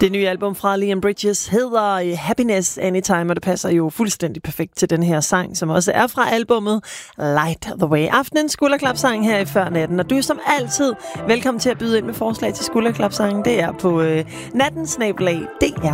Det nye album fra Liam Bridges hedder Happiness Anytime, og det passer jo fuldstændig perfekt til den her sang, som også er fra albummet Light the Way. Aftenens skulderklapsang her i Før Natten, og du er som altid velkommen til at byde ind med forslag til skulderklapsangen. Det er på nattensnabelag.dr.dk.